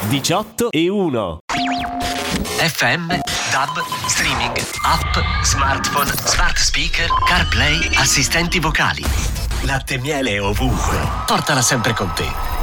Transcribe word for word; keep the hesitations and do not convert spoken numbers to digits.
diciotto e uno. F M, D A B, streaming, app, smartphone, smart speaker, CarPlay, assistenti vocali. Latte e miele ovunque. Portala sempre con te.